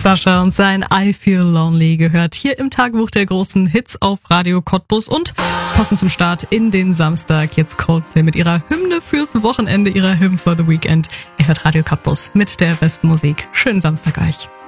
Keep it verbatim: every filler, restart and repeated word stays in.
Sascha und sein I Feel Lonely gehört hier im Tagebuch der großen Hits auf Radio Cottbus und passend zum Start in den Samstag jetzt Coldplay mit ihrer Hymne fürs Wochenende, ihrer Hymn for the Weekend. Ihr hört Radio Cottbus mit der besten Musik. Schönen Samstag euch.